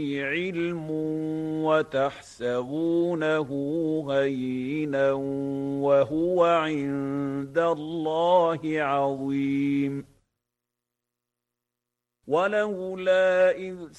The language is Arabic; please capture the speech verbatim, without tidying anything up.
علم وتحسبونه هينا وهو عند الله عظيم ولولا إذ